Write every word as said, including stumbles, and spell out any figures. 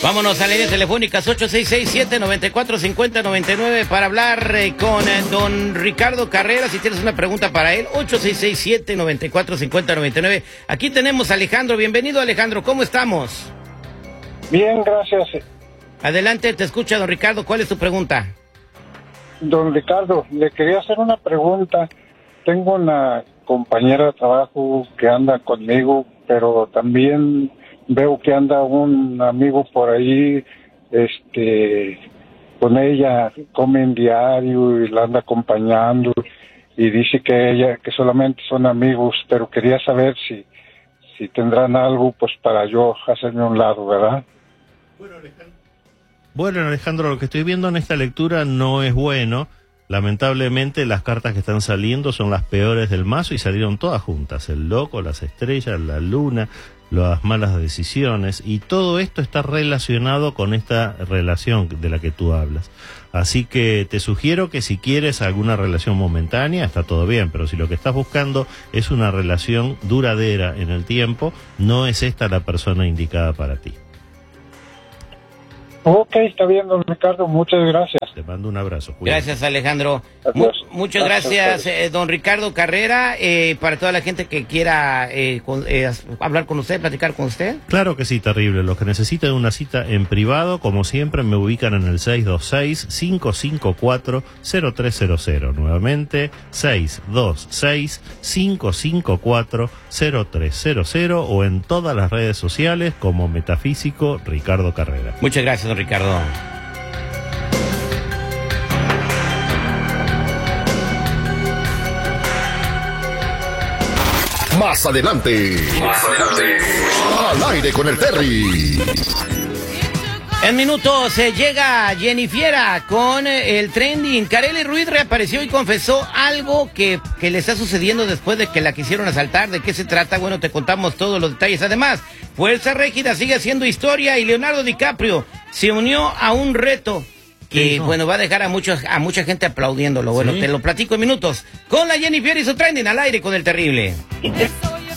Vámonos a la línea telefónicas ocho seis seis, siete nueve cuatro, cinco cero nueve nueve para hablar eh, con eh, don Ricardo Carrera. Si tienes una pregunta para él, ocho seis seis, siete nueve cuatro, cinco cero nueve nueve. Aquí tenemos a Alejandro. Bienvenido, Alejandro. ¿Cómo estamos? Bien, gracias. Adelante, te escucha, don Ricardo. ¿Cuál es tu pregunta? Don Ricardo, le quería hacer una pregunta. Tengo una compañera de trabajo que anda conmigo, pero también veo que anda un amigo por ahí, este, con ella, comen diario y la anda acompañando y dice que ella, que solamente son amigos, pero quería saber si, si tendrán algo, pues para yo hacerme a un lado, ¿verdad? Bueno, Alejandro. Bueno, Alejandro, lo que estoy viendo en esta lectura no es bueno. Lamentablemente las cartas que están saliendo son las peores del mazo y salieron todas juntas, el loco, las estrellas, la luna, las malas decisiones, y todo esto está relacionado con esta relación de la que tú hablas. Así que te sugiero que si quieres alguna relación momentánea, está todo bien, pero si lo que estás buscando es una relación duradera en el tiempo, no es esta la persona indicada para ti. Ok, está bien, don Ricardo, muchas gracias. Te mando un abrazo. Cuídate. Gracias, Alejandro. Mu muchas gracias, eh, don Ricardo Carrera. Eh, para toda la gente que quiera eh, con, eh, hablar con usted, platicar con usted. Claro que sí, terrible. Los que necesiten una cita en privado, como siempre, me ubican en el seis dos seis, cinco cinco cuatro, cero tres cero cero. Nuevamente, seis dos seis, cinco cinco cuatro, cero tres cero cero o en todas las redes sociales como Metafísico Ricardo Carrera. Muchas gracias, don Ricardo. Más adelante, más adelante, al aire con el Terry. En minutos se llega Jennifiera con el trending. Karely Ruiz reapareció y confesó algo que, que le está sucediendo después de que la quisieron asaltar. ¿De qué se trata? Bueno, te contamos todos los detalles. Además, Fuerza Régida sigue haciendo historia y Leonardo DiCaprio se unió a un reto que, bueno, va a dejar a muchos, a mucha gente aplaudiéndolo. Bueno, ¿sí? Te lo platico en minutos con la Jennifiera y su trending al aire con el terrible.